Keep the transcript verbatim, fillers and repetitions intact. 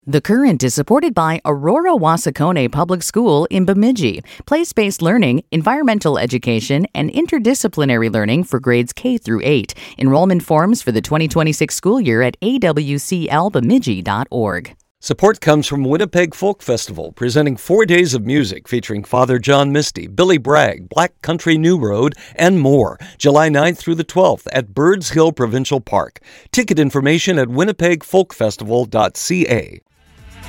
The Current is supported by Aurora Wasakone Public School in Bemidji. Place-based learning, environmental education, and interdisciplinary learning for grades K through eight. Enrollment forms for the twenty twenty-six school year at a w c l bemidji dot org. Support comes from Winnipeg Folk Festival, presenting four days of music featuring Father John Misty, Billy Bragg, Black Country New Road, and more, July ninth through the twelfth at Birds Hill Provincial Park. Ticket information at winnipeg folk festival dot c a.